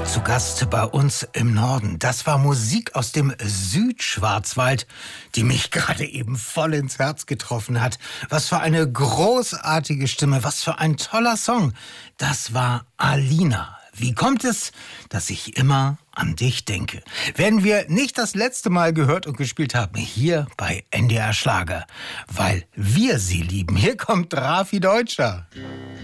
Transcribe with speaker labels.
Speaker 1: Zu Gast bei uns im Norden. Das war Musik aus dem Südschwarzwald, die mich gerade eben voll ins Herz getroffen hat. Was für eine großartige Stimme, was für ein toller Song. Das war Alina. Wie kommt es, dass ich immer an dich denke? Werden wir nicht das letzte Mal gehört und gespielt haben, hier bei NDR Schlager, weil wir sie lieben. Hier kommt Raffi Deutscher.